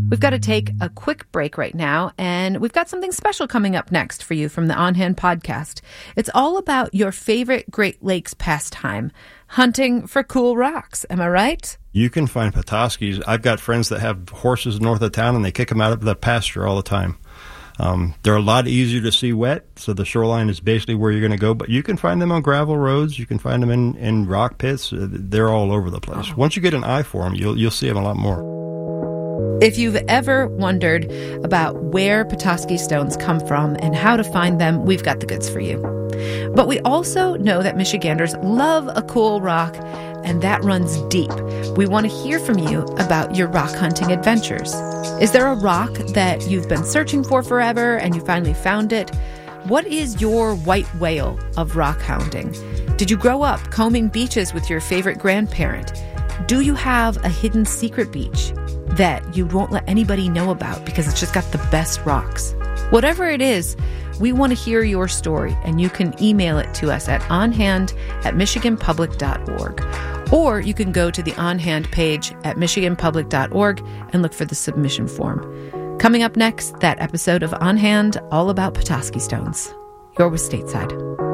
We've got to take a quick break right now, and we've got something special coming up next for you from the On Hand podcast. It's all about your favorite Great Lakes pastime, hunting for cool rocks. Am I right? You can find Petoskey's. I've got friends that have horses north of town, and they kick them out of the pasture all the time. They're a lot easier to see wet, so the shoreline is basically where you're going to go. But you can find them on gravel roads. You can find them in rock pits. They're all over the place. Once you get an eye for them, you'll see them a lot more. If you've ever wondered about where Petoskey stones come from and how to find them, we've got the goods for you. But we also know that Michiganders love a cool rock, and that runs deep. We want to hear from you about your rock hunting adventures. Is there a rock that you've been searching for forever and you finally found it? What is your white whale of rock hounding? Did you grow up combing beaches with your favorite grandparent? Do you have a hidden secret beach that you won't let anybody know about because it's just got the best rocks? Whatever it is, we want to hear your story, and you can email it to us at onhand@michiganpublic.org. Or you can go to the On Hand page at michiganpublic.org and look for the submission form. Coming up next, that episode of On Hand, all about Petoskey stones. You're with Stateside.